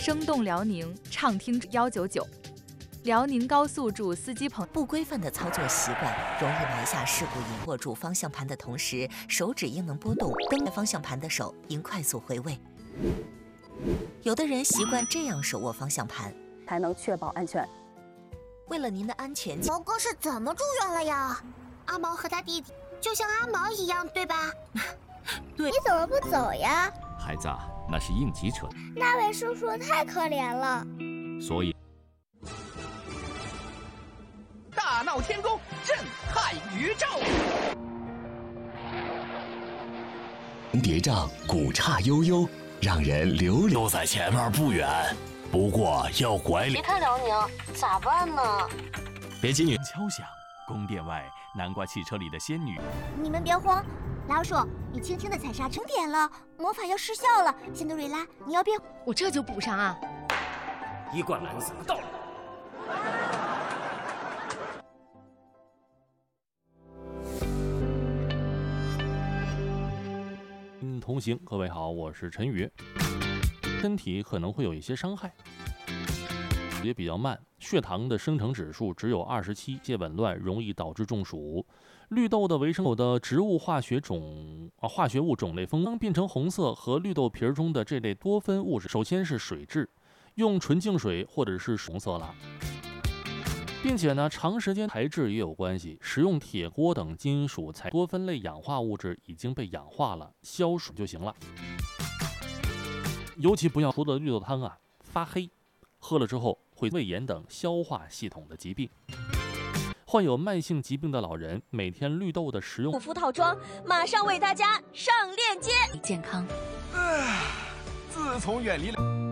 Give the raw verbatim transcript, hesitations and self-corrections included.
生动辽宁，畅听一九九。辽宁高速驻司机朋不规范的操作习惯，容易埋下事故。引握住方向盘的同时，手指应能拨动；蹬方向盘的手应快速回位。有的人习惯这样手握方向盘， 才能确保安全。 为了您的安全， 毛哥是怎么住院了呀？阿毛和他弟弟就像阿毛一样，对吧？ 对。你怎么不走呀？ 孩子，那是应急车。 那位叔叔太可怜了。 所以。 大闹天宫，震撼宇宙。 叠嶂，古刹悠悠，让人流连。 就在前面不远，不过要拐离开辽宁咋办呢？ 别急，女敲响，宫殿外南瓜汽车里的仙女。 你们别慌，老鼠，你轻轻的踩刹车点了，魔法要失效了。仙德瑞拉，你要变， 我这就补上啊。 一罐蓝色到了。 同行，各位好，我是陈宇。身体可能会有一些伤害，也比较慢，血糖的生成指数只有二十七，界紊乱容易导致中暑。绿豆的维生素的植物化学种啊化学物种类丰富，变成红色和绿豆皮中的这类多酚物质，首先是水质，用纯净水或者是红色了。并且呢，长时间材质也有关系。使用铁锅等金属材多酚类氧化物质已经被氧化了，消暑就行了。尤其不要喝的绿豆汤啊发黑，喝了之后会胃炎等消化系统的疾病。患有慢性疾病的老人，每天绿豆的食用。 护肤套装马上为大家上链接， 健康。 自从远离了。